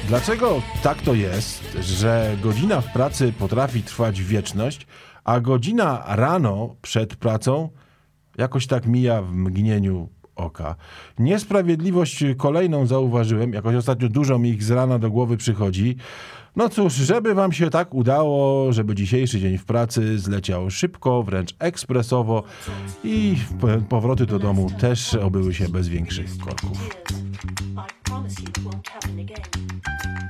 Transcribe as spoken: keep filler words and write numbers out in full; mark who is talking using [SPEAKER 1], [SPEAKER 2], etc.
[SPEAKER 1] Dlaczego tak to jest, że godzina w pracy potrafi trwać wieczność, a godzina rano przed pracą jakoś tak mija w mgnieniu oka? Niesprawiedliwość kolejną zauważyłem, jakoś ostatnio dużo mi ich z rana do głowy przychodzi. No cóż, żeby wam się tak udało, żeby dzisiejszy dzień w pracy zleciał szybko, wręcz ekspresowo i powroty do domu też obyły się bez większych korków.
[SPEAKER 2] I promise you it won't happen again.